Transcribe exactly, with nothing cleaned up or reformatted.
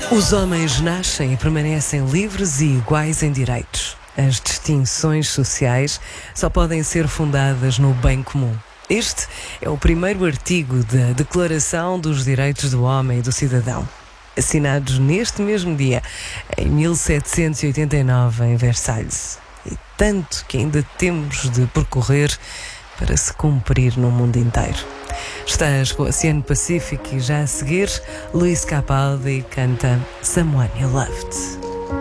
Os homens nascem e permanecem livres e iguais em direitos. As distinções sociais só podem ser fundadas no bem comum. Este é o primeiro artigo da Declaração dos Direitos do Homem e do Cidadão, assinados neste mesmo dia, em mil setecentos e oitenta e nove, em Versalhes. E tanto que ainda temos de percorrer para se cumprir no mundo inteiro. Estás com o Oceano Pacífico e já a seguir, Luís Capaldi canta Someone You Loved.